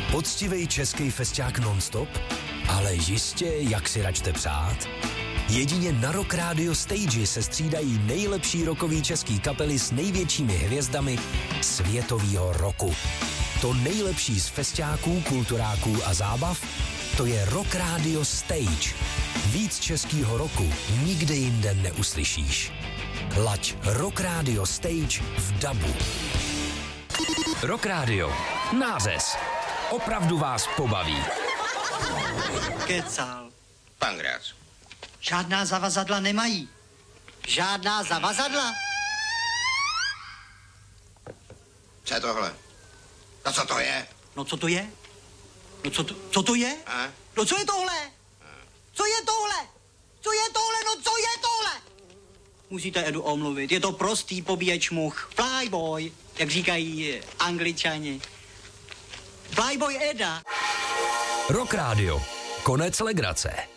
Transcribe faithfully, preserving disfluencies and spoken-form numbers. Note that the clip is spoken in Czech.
Poctivej český festiák non-stop? Ale jistě, jak si račte přát? Jedině na Rock Radio Stage se střídají nejlepší rockový český kapely s největšími hvězdami světovýho roku. To nejlepší z festiáků, kulturáků a zábav, to je Rock Radio Stage. Víc českýho roku nikde jinde neuslyšíš. Laď Rock Radio Stage v dabu. Rock Radio. Nářez. Opravdu vás pobaví. Kecal. Pangrác. Žádná zavazadla nemají. Žádná zavazadla? Co je tohle? No co to je? No co to je? No co to, co to je? A? No co je tohle? Co je tohle? Co je tohle? No co je tohle? Musíte Edu omluvit, je to prostý pobíječ much. Flyboy, jak říkají Angličani. Flyboy Eda. Rock Radio. Konec legrace.